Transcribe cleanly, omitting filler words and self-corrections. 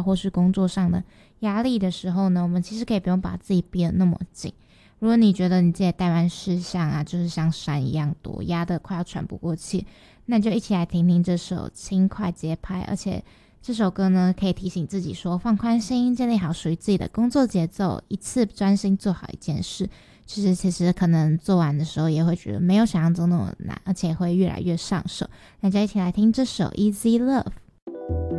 啊，或是工作上的压力的时候呢，我们其实可以不用把自己逼得那么紧。如果你觉得你自己的待办事项啊，就是像山一样多，压得快要喘不过气，那你就一起来听听这首轻快节拍，而且这首歌呢，可以提醒自己说放宽心，建立好属于自己的工作节奏，一次专心做好一件事。就是其实可能做完的时候也会觉得没有想象中那么难，而且会越来越上手。那就一起来听这首 Easy Love。